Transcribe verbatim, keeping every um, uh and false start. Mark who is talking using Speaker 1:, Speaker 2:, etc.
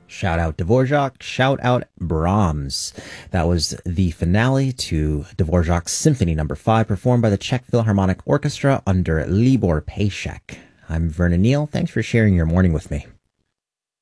Speaker 1: Shout out Dvorak, shout out Brahms. That was the finale to Dvorak's Symphony Number five, performed by the Czech Philharmonic Orchestra under Libor Pejsek. I'm Vernon Neal. Thanks for sharing your morning with me.